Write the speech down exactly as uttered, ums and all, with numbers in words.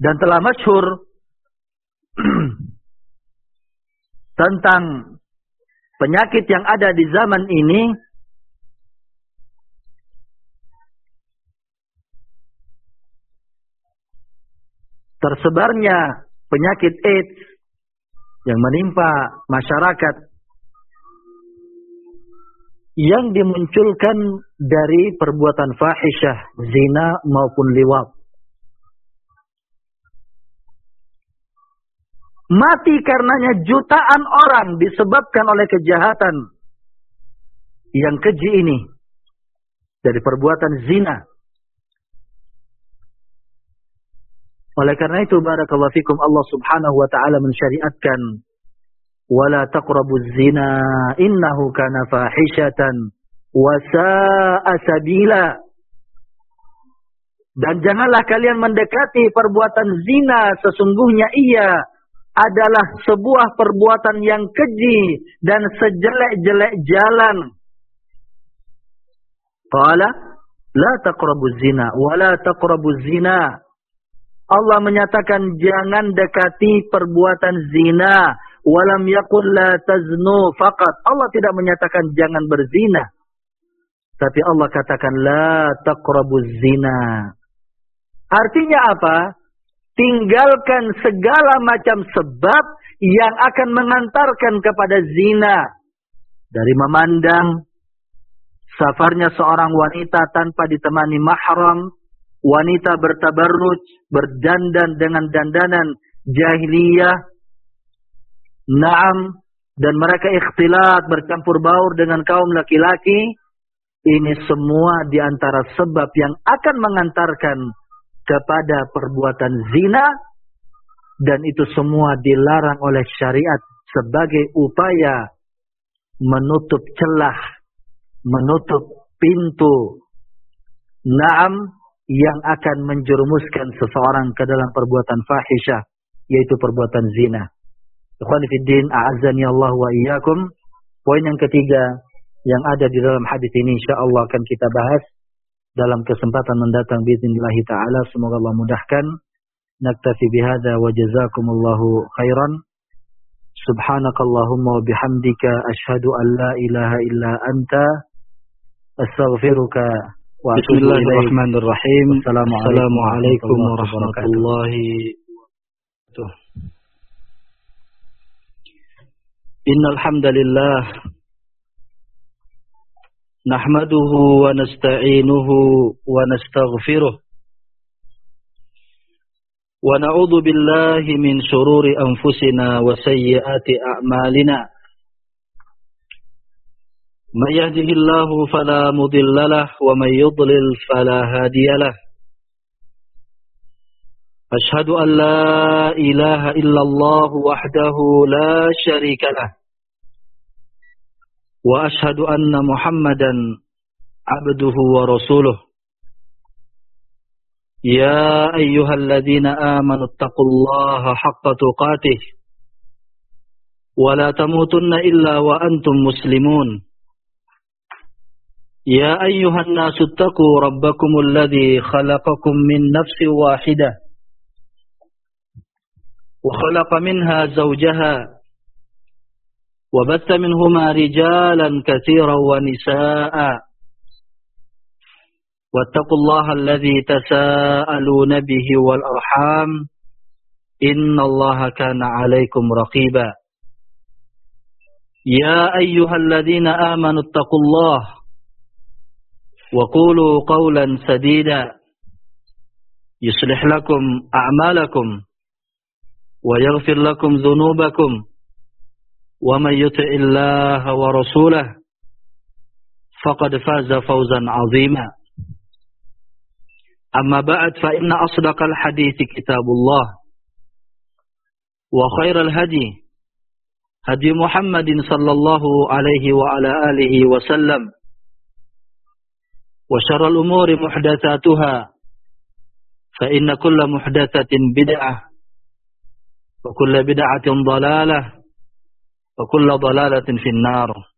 Dan telah masyhur tentang penyakit yang ada di zaman ini, tersebarnya penyakit AIDS yang menimpa masyarakat yang dimunculkan dari perbuatan fahisyah, zina maupun liwat. Mati karenanya jutaan orang disebabkan oleh kejahatan yang keji ini dari perbuatan zina. Oleh karena itu, barakallahu fikum, Allah Subhanahu wa taala mensyariatkan wala taqrabuz zina innahu kana fahishatan wa sa'a sabila. Dan janganlah kalian mendekati perbuatan zina, sesungguhnya ia adalah sebuah perbuatan yang keji dan sejelek-jelek jalan. Qala la taqrabuz zina wala taqrabuz zina. Allah menyatakan jangan dekati perbuatan zina. Walam yaqul la taznu faqat. Allah tidak menyatakan jangan berzina. Tapi Allah katakan la taqrabuz zina. Artinya apa? Tinggalkan segala macam sebab yang akan mengantarkan kepada zina. Dari memandang safarnya seorang wanita tanpa ditemani mahram, wanita bertabarruj, berdandan dengan dandanan jahiliyah, naam, dan mereka ikhtilat, bercampur baur dengan kaum laki-laki. Ini semua diantara sebab yang akan mengantarkan kepada perbuatan zina, dan itu semua dilarang oleh syariat sebagai upaya menutup celah, menutup pintu, naam, yang akan menjerumuskan seseorang ke dalam perbuatan fahisyah, yaitu perbuatan zina. Ikhwani fiddin, a'azzani Allah wa iyyakum. Poin yang ketiga yang ada di dalam hadis ini insyaallah akan kita bahas dalam kesempatan mendatang biidznillah taala. Semoga Allah mudahkan. Naktafi bihadza wa jazakumullahu khairan. Subhanakallahumma wa bihamdika asyhadu an la ilaha illa anta astaghfiruka. Bismillahirrahmanirrahim. Assalamualaikum warahmatullahi wabarakatuh. Innal hamdalillah nahmaduhu wa nasta'inuhu wa nastaghfiruh wa na'udzu billahi min shururi anfusina wa sayyiati a'malina. من يهده الله فلا مضل له ومن يضلل فلا هادي له. أشهد أن لا إله إلا الله وحده لا شريك له وأشهد أن محمدا عبده ورسوله. يا أيها الذين آمنوا اتقوا الله حق تقاته ولا تموتن إلا وأنتم مسلمون. يا أيها الناس اتقوا ربكم الذي خلقكم من نفس واحدة وخلق منها زوجها وبث منهما رجالا كثيرا ونساء واتقوا الله الذي تساءلون به والأرحام إن الله كان عليكم رقيبا. يا أيها الذين آمنوا اتقوا الله وقولوا قولا سديدا يصلح لكم أعمالكم ويغفر لكم ذنوبكم ومن يطع الله ورسوله فقد فاز فوزا عظيما. أما بعد فإن أصدق الحديث كتاب الله وخير الهدي هدي محمد صلى الله عليه وعلى آله وسلم وشر الأمور محدثاتها فإن كل محدثة بدعة وكل بدعة ضلالة وكل ضلالة في النار.